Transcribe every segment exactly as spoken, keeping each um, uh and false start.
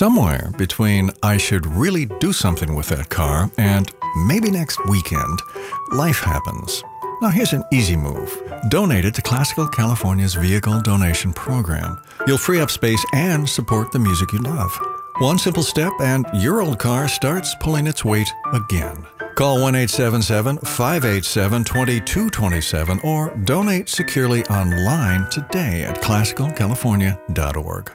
Somewhere between I should really do something with that car and maybe next weekend, life happens. Now here's an easy move. Donate it to Classical California's Vehicle Donation Program. You'll free up space and support the music you love. One simple step and your old car starts pulling its weight again. Call one eight seven seven, five eight seven, two two two seven or donate securely online today at classical california dot org.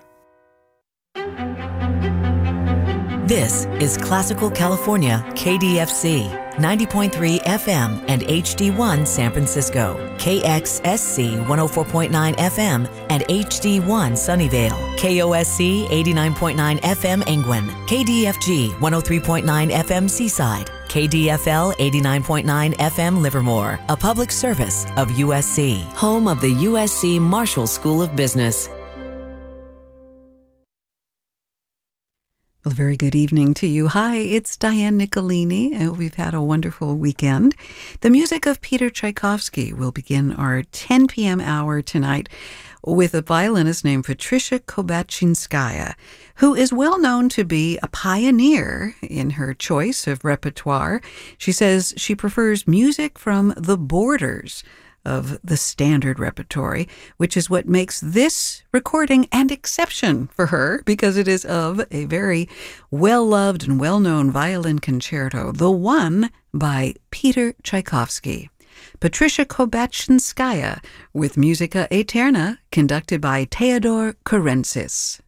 This is Classical California, K D F C, ninety point three F M and H D one San Francisco, K X S C one oh four point nine F M and H D one Sunnyvale, K O S C eighty-nine point nine F M Angwin, K D F G one oh three point nine F M Seaside, K D F L eighty-nine point nine F M Livermore, a public service of U S C, home of the U S C Marshall School of Business. Well, very good evening to you. Hi, it's Diane Nicolini. Uh, we've had a wonderful weekend. The music of Peter Tchaikovsky will begin our ten p.m. hour tonight with a violinist named Patricia Kobachinskaya, who is well known to be a pioneer in her choice of repertoire. She says she prefers music from the borders of the standard repertory, which is what makes this recording an exception for her because it is of a very well-loved and well-known violin concerto, the one by Peter Tchaikovsky. Patricia Kobachinskaya with Musica Eterna, conducted by Theodor Kurensis.